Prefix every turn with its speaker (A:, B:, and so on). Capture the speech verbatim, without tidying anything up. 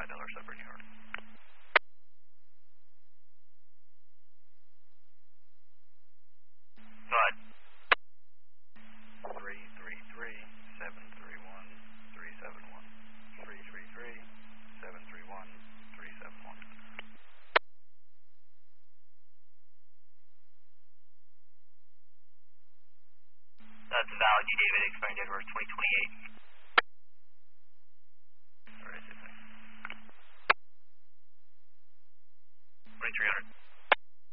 A: Miller, Suburban, New York. Go ahead. three three three, seven three one, three seven one. three three three, seven three one, three seven one. That's a valid. You David, expiring date of twenty twenty-eight.